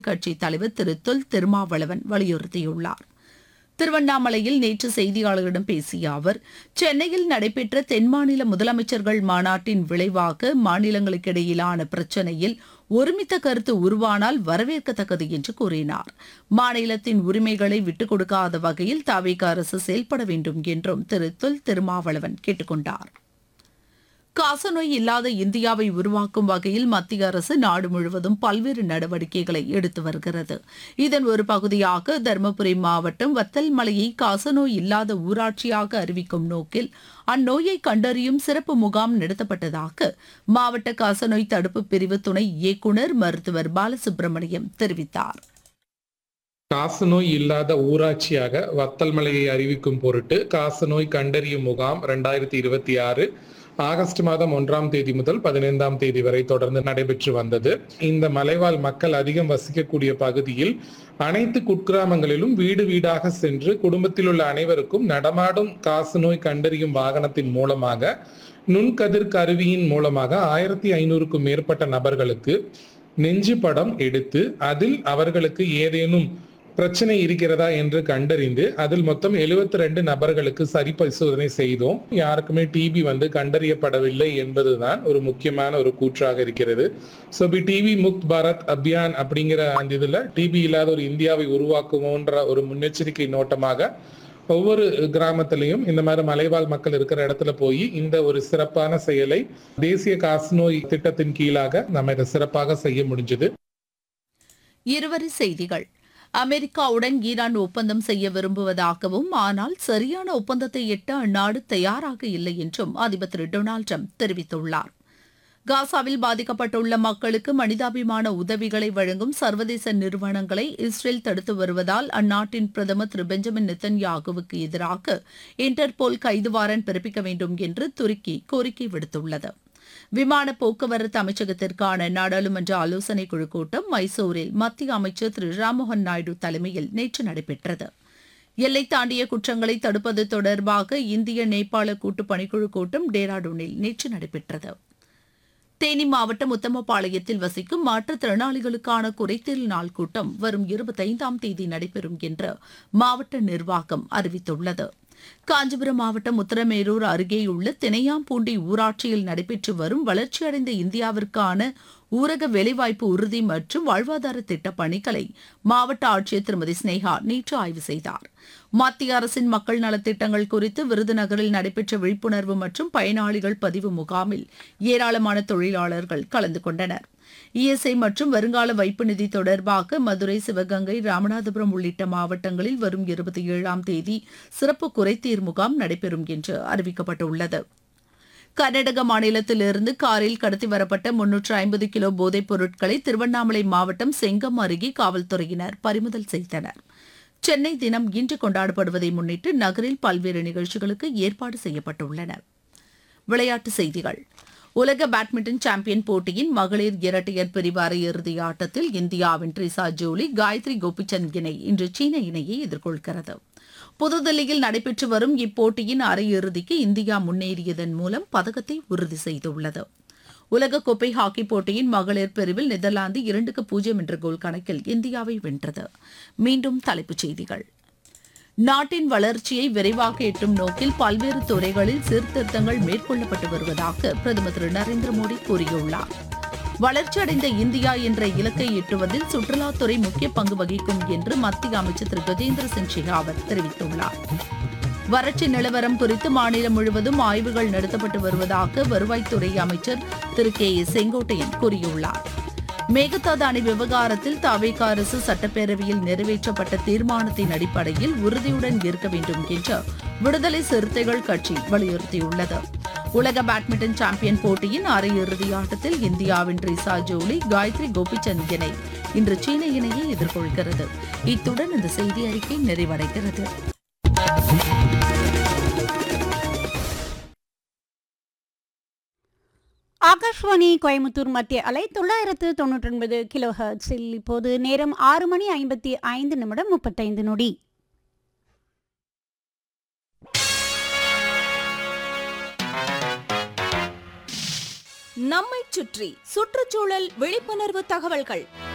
கட்சித் தலைவர் திரு தொல் திருமாவளவன் வலியுறுத்தியுள்ளார். திருவண்ணாமலையில் நேற்று செய்தியாளர்களிடம் பேசிய அவர், சென்னையில் நடைபெற்ற தென்மாநில முதலமைச்சர்கள் மாநாட்டின் விளைவாக மாநிலங்களுக்கிடையிலான பிரச்சினையில் ஒருமித்த கருத்து உருவானால் வரவேற்கத்தக்கது என்று கூறினார். மாநிலத்தின் உரிமைகளை விட்டுக் கொடுக்காத வகையில் தவிக அரசு செயல்பட வேண்டும் என்றும் திரு தொல் திருமாவளவன் கேட்டுக் கொண்டார். காசநோய் இல்லாத இந்தியாவை உருவாக்கும் வகையில் மத்திய அரசு நாடு முழுவதும் பல்வேறு நடவடிக்கைகளை எடுத்து வருகிறது. இதன் ஒரு பகுதியாக தருமபுரி மாவட்டம் வத்தல் மலையை காசநோய் இல்லாத ஊராட்சியாக அறிவிக்கும் நோக்கில் அந்நோயை கண்டறியும் சிறப்பு முகாம் நடத்தப்பட்டதாக மாவட்ட காசநோய் தடுப்பு பிரிவு துணை இயக்குநர் மருத்துவர் பாலசுப்ரமணியம் தெரிவித்தார். காசநோய் இல்லாத ஊராட்சியாக வத்தல் மலையை அறிவிக்கும் பொருட்டு காசநோய் கண்டறியும் முகாம் 2026 ஆகஸ்ட் மாதம் 1ஆம் தேதி முதல் 15ஆம் தேதி வரை தொடர்ந்து நடைபெற்று வந்தது. இந்த மலைவாழ் மக்கள் அதிகம் வசிக்கக்கூடிய பகுதியில் அனைத்து குக்கிராமங்களிலும் வீடு வீடாக சென்று குடும்பத்தில் உள்ள அனைவருக்கும் நடமாடும் காசநோய் கண்டறியும் வாகனத்தின் மூலமாக நுண்கதிர் கருவியின் மூலமாக 1500க்கும் மேற்பட்ட நபர்களுக்கு நெஞ்சு படம் எடுத்து அதில் அவர்களுக்கு ஏதேனும் பிரச்சனை இருக்கிறதா என்று கண்டறிந்து அதில் மொத்தம் 72 நபர்களுக்கு சரி பரிசோதனை செய்தோம். யாருக்குமே டிபி கண்டறியப்படவில்லை என்பதுதான் ஒரு முக்கியமான ஒரு கூற்றாக இருக்கிறது. ஸோ டிபி முக்த் பாரத் அபியான் அப்படிங்கிற அந்த இதுல டிபி இல்லாத ஒரு இந்தியாவை உருவாக்குவோன்ற ஒரு முன்னெச்சரிக்கை நோட்டமாக ஒவ்வொரு கிராமத்திலையும் இந்த மாதிரி மலைவாழ் மக்கள் இருக்கிற இடத்துல போய் இந்த ஒரு சிறப்பான செயலை தேசிய காசநோய் திட்டத்தின் கீழாக நம்ம இதை சிறப்பாக செய்ய முடிஞ்சது. இருவரி செய்திகள். அமெரிக்காவுடன் ஈரான் ஒப்பந்தம் செய்ய விரும்புவதாகவும் ஆனால் சரியான ஒப்பந்தத்தை எட்ட அந்நாடு தயாராக இல்லை என்றும் அதிபர் திரு டொனால்டு ட்ரம்ப் தெரிவித்துள்ளார். காசாவில் பாதிக்கப்பட்டுள்ள மக்களுக்கு மனிதாபிமான உதவிகளை வழங்கும் சர்வதேச நிறுவனங்களை இஸ்ரேல் தடுத்து வருவதால் அந்நாட்டின் பிரதமர் திரு பெஞ்சமின் நெத்தன்யாகுவுக்கு எதிராக இன்டர்போல் கைது வாரண்ட் பிறப்பிக்க வேண்டும் என்று துருக்கி கோரிக்கை விடுத்துள்ளது. விமான போக்குவரத்து அமைச்சகத்திற்கான நாடாளுமன்ற ஆலோசனைக் குழு கூட்டம் மைசூரில் மத்திய அமைச்சர் திரு ராம்மோகன் நாயுடு தலைமையில் நேற்று நடைபெற்றது. எல்லை தாண்டிய குற்றங்களை தடுப்பது தொடர்பாக இந்திய நேபாள கூட்டு பணிக்குழு கூட்டம் டேராடூனில் நேற்று நடைபெற்றது. தேனி மாவட்டம் உத்தமபாளையத்தில் வசிக்கும் மாற்றுத்திறனாளிகளுக்கான குறைதீர் நாள் கூட்டம் வரும் 25ஆம் தேதி நடைபெறும் என்று மாவட்ட நிர்வாகம் அறிவித்துள்ளது. காஞ்சிபுரம் மாவட்டம் உத்தரமேரூர் அருகேயுள்ள தினையாம்பூண்டி ஊராட்சியில் நடைபெற்று வரும் வளர்ச்சியடைந்த இந்தியாவிற்கான ஊரக வேலைவாய்ப்பு உறுதி மற்றும் வாழ்வாதார திட்டப் பணிகளை மாவட்ட ஆட்சியர் திருமதி ஸ்னேகா நேற்று ஆய்வு செய்தார். மத்திய அரசின் மக்கள் நலத்திட்டங்கள் குறித்து விருதுநகரில் நடைபெற்ற விழிப்புணர்வு மற்றும் பயனாளிகள் பதிவு முகாமில் ஏராளமான தொழிலாளர்கள் கலந்து கொண்டனர். இஎஸ்ஐ மற்றும் வருங்கால வைப்பு நிதி தொடர்பாக மதுரை, சிவகங்கை, ராமநாதபுரம் உள்ளிட்ட மாவட்டங்களில் வரும் 27ஆம் தேதி சிறப்பு குறைதீர் முகாம் நடைபெறும் என்று அறிவிக்கப்பட்டுள்ளது. கர்நாடக மாநிலத்திலிருந்து காரில் கடத்தி வரப்பட்ட 350 கிலோ போதைப் பொருட்களை திருவண்ணாமலை மாவட்டம் செங்கம் அருகே காவல்துறையினர் பறிமுதல் செய்தனர். சென்னை தினம் இன்று கொண்டாடப்படுவதை முன்னிட்டு நகரில் பல்வேறு நிகழ்ச்சிகளுக்கு ஏற்பாடு செய்யப்பட்டுள்ளன. விளையாட்டுச் செய்திகள். உலக பேட்மிண்டன் சாம்பியன் போட்டியின் மகளிர் இரட்டையர் பிரிவு அரையிறுதி ஆட்டத்தில் இந்தியாவின் ட்ரிசா ஜோலி, காயத்ரி கோபிச்சந்த் இணை இன்று சீன இணையை எதிர்கொள்கிறது. புதுதில்லியில் நடைபெற்று வரும் இப்போட்டியின் அரையிறுதிக்கு இந்தியா முன்னேறியதன் மூலம் பதக்கத்தை உறுதி செய்துள்ளது. உலகக்கோப்பை ஹாக்கி போட்டியின் மகளிர் பிரிவில் நெதர்லாந்து 2-0 என்ற கோல் கணக்கில் இந்தியாவை வென்றது. மீண்டும் தலைப்புச் செய்திகள். நாட்டின் வளர்ச்சியை விரைவாக எட்டும் நோக்கில் பல்வேறு துறைகளில் சீர்திருத்தங்கள் மேற்கொள்ளப்பட்டு வருவதாக பிரதமர் திரு நரேந்திர மோடி கூறியுள்ளார். வளர்ச்சியடைந்த இந்தியா என்ற இலக்கை எட்டுவதில் சுற்றுலாத்துறை முக்கிய பங்கு வகிக்கும் என்று மத்திய அமைச்சர் திரு கஜேந்திர சிங் ஷெகாவத் தெரிவித்துள்ளார். வறட்சி நிலவரம் குறித்து மாநிலம் முழுவதும் ஆய்வுகள் நடத்தப்பட்டு வருவதாக வருவாய்த்துறை அமைச்சர் திரு கே ஏ செங்கோட்டையன் கூறியுள்ளார். மேகதாது அணை விவகாரத்தில் தவிக அரசு சட்டப்பேரவையில் நிறைவேற்றப்பட்ட தீர்மானத்தின் அடிப்படையில் உறுதியுடன் இருக்க வேண்டும் என்று விடுதலை சிறுத்தைகள் கட்சி வலியுறுத்தியுள்ளது. உலக பேட்மிண்டன் சாம்பியன் போட்டியின் அரையிறுதி ஆட்டத்தில் இந்தியாவின் ட்ரிசா ஜோலி, காயத்ரி கோபிச்சந்த் இணை இன்று சீன இணையை எதிர்கொள்கிறது. இத்துடன் இந்த செய்தி அறிக்கை நிறைவடைகிறது. ஆகாஷ்வாணி கோயம்புத்தூர் மத்திய அலை 999 கிலோ ஹெர்ட்ஸில் இப்போது நேரம் 6:55:35. நம்மைச் சுற்றி சுற்றுச்சூழல் விழிப்புணர்வு தகவல்கள்.